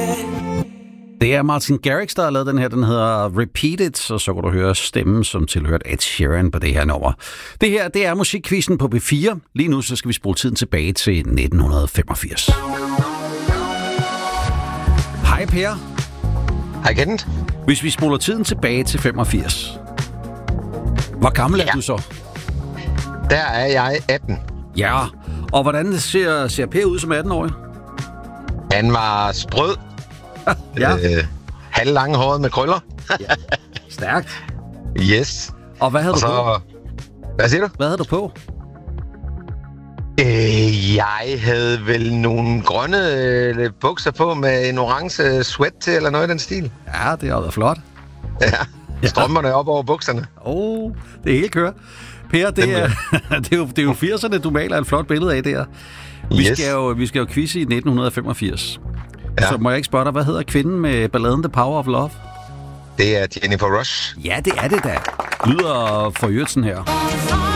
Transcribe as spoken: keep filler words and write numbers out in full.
Det er Martin Garrix, der har lavet den her. Den hedder Repeat It, og så kan du høre stemmen, som tilhørte Ed Sheeran på det her nummer. Det her, det er musikquizzen på B fire. Lige nu så skal vi spole tiden tilbage til nitten femogfirs. Hej Per. Hej Kenneth. Hvis vi spoler tiden tilbage til femogfirs, hvor gammel ja. er du så? Der er jeg atten. Ja, og hvordan ser, ser Per ud som atten-årig? Han var sprød. ja. Øh, halvlanghåret med krøller. ja. Stærkt. Yes. Og hvad havde og du så... på? Hvad siger du? Hvad havde du på? Øh, jeg havde vel nogle grønne øh, bukser på med en orange sweat til, eller noget i den stil. Ja, det har været flot. Ja, strømmerne op over bukserne. Åh, oh, det er helt kørt. Per, det er, det, er jo, det er jo firserne, du maler et flot billede af der. Vi, yes. skal jo, vi skal jo quizze i nitten femogfirs. Ja. Så må jeg ikke spørge dig, hvad hedder kvinden med balladen The Power of Love? Det er Jennifer Rush. Ja, det er det da. Lyder for Jørgensen her.